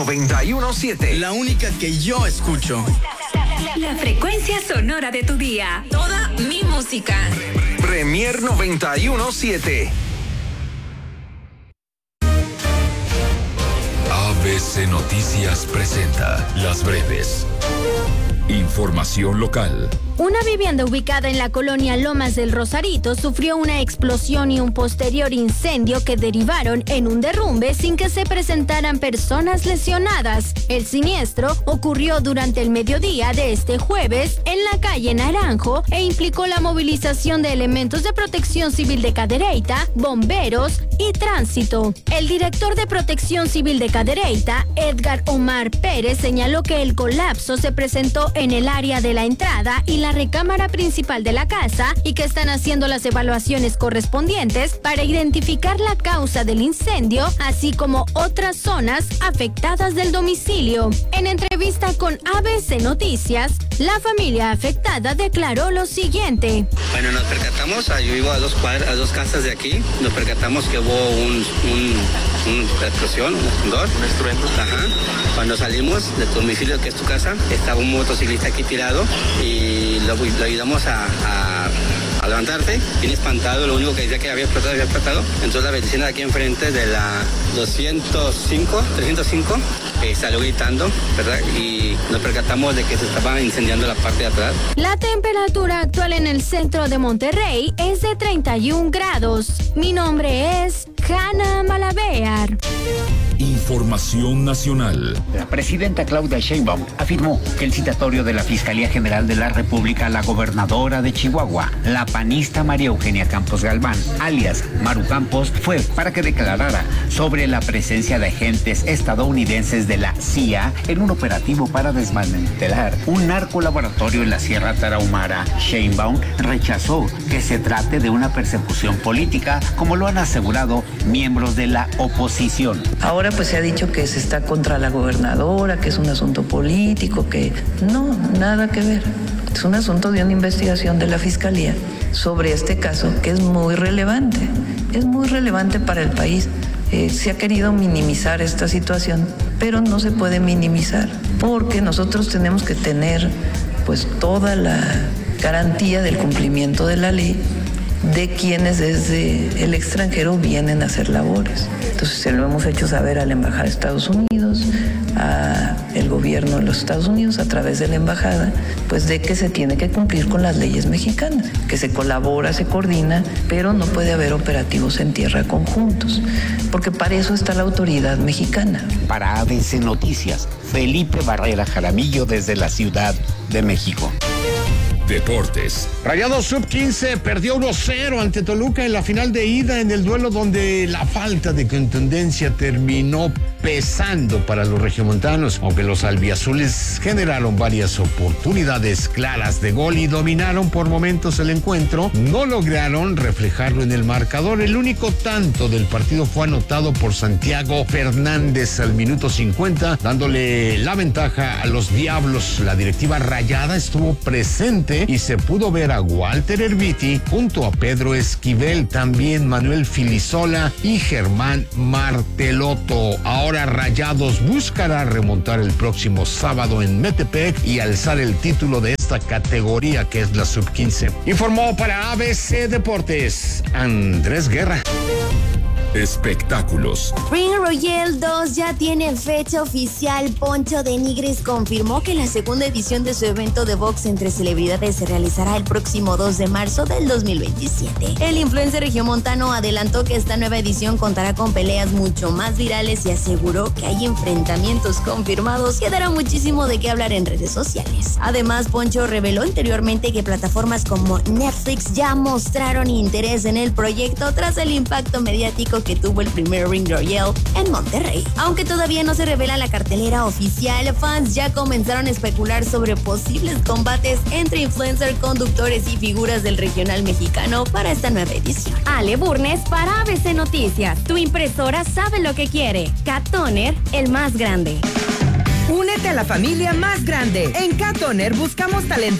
91.7. La única que yo escucho. La frecuencia sonora de tu día. Toda mi música. Premier 91.7. ABC Noticias presenta Las Breves. Información local. Una vivienda ubicada en la colonia Lomas del Rosarito sufrió una explosión y un posterior incendio que derivaron en un derrumbe sin que se presentaran personas lesionadas. El siniestro ocurrió durante el mediodía de este jueves en la calle Naranjo e implicó la movilización de elementos de Protección Civil de Cadereyta, bomberos y tránsito. El director de Protección Civil de Cadereyta, Edgar Omar Pérez, señaló que el colapso se presentó en el área de la entrada y la recámara principal de la casa y que están haciendo las evaluaciones correspondientes para identificar la causa del incendio, así como otras zonas afectadas del domicilio. En entrevista con ABC Noticias, la familia afectada declaró lo siguiente. Bueno, nos percatamos, yo vivo a dos casas de aquí, nos percatamos que hubo una explosión, un estruendo. Ajá. Cuando salimos de tu domicilio, que es tu casa, estaba un motociclista aquí tirado y lo ayudamos a levantarse, bien espantado, lo único que decía que había explotado. Entonces la vecina de aquí enfrente de la 305, salió gritando, ¿verdad? Y nos percatamos de que se estaba incendiando la parte de atrás. La temperatura actual en el centro de Monterrey es de 31 grados. Mi nombre es Hanna Malavear. Información nacional. La presidenta Claudia Sheinbaum afirmó que el citatorio de la Fiscalía General de la República a la gobernadora de Chihuahua, la panista María Eugenia Campos Galván, alias Maru Campos, fue para que declarara sobre la presencia de agentes estadounidenses de la CIA en un operativo para desmantelar un narcolaboratorio en la Sierra Tarahumara. Sheinbaum rechazó que se trate de una persecución política, como lo han asegurado miembros de la oposición. Ahora pues se ha dicho que se está contra la gobernadora, que es un asunto político, que no, nada que ver. Es un asunto de una investigación de la Fiscalía sobre este caso que es muy relevante para el país. Se ha querido minimizar esta situación, pero no se puede minimizar porque nosotros tenemos que tener pues toda la garantía del cumplimiento de la ley de quienes desde el extranjero vienen a hacer labores. Entonces se lo hemos hecho saber a la Embajada de Estados Unidos, al gobierno de los Estados Unidos a través de la embajada, pues de que se tiene que cumplir con las leyes mexicanas, que se colabora, se coordina, pero no puede haber operativos en tierra conjuntos, porque para eso está la autoridad mexicana. Para ABC Noticias, Felipe Barrera Jaramillo desde la Ciudad de México. Deportes. Rayados Sub-15 perdió 1-0 ante Toluca en la final de ida en el duelo donde la falta de contundencia terminó pesando para los regiomontanos, aunque los albiazules generaron varias oportunidades claras de gol y dominaron por momentos el encuentro, no lograron reflejarlo en el marcador. El único tanto del partido fue anotado por Santiago Fernández al minuto 50, dándole la ventaja a los Diablos. La directiva rayada estuvo presente y se pudo ver a Walter Erviti junto a Pedro Esquivel, también Manuel Filisola y Germán Martelotto. Ahora Rayados buscará remontar el próximo sábado en Metepec y alzar el título de esta categoría que es la Sub-15. Informó para ABC Deportes Andrés Guerra. Espectáculos. Ring Royale 2 ya tiene fecha oficial. Poncho de Nigris confirmó que la segunda edición de su evento de box entre celebridades se realizará el próximo 2 de marzo del 2027. El influencer regiomontano adelantó que esta nueva edición contará con peleas mucho más virales y aseguró que hay enfrentamientos confirmados que dará muchísimo de qué hablar en redes sociales. Además, Poncho reveló anteriormente que plataformas como Netflix ya mostraron interés en el proyecto tras el impacto mediático que tuvo el primer Ring Royale en Monterrey. Aunque todavía no se revela la cartelera oficial, fans ya comenzaron a especular sobre posibles combates entre influencers, conductores y figuras del regional mexicano para esta nueva edición. Ale Burnes para ABC Noticias. Tu impresora sabe lo que quiere. Cat Toner, el más grande. Únete a la familia más grande. En Cat Toner buscamos talento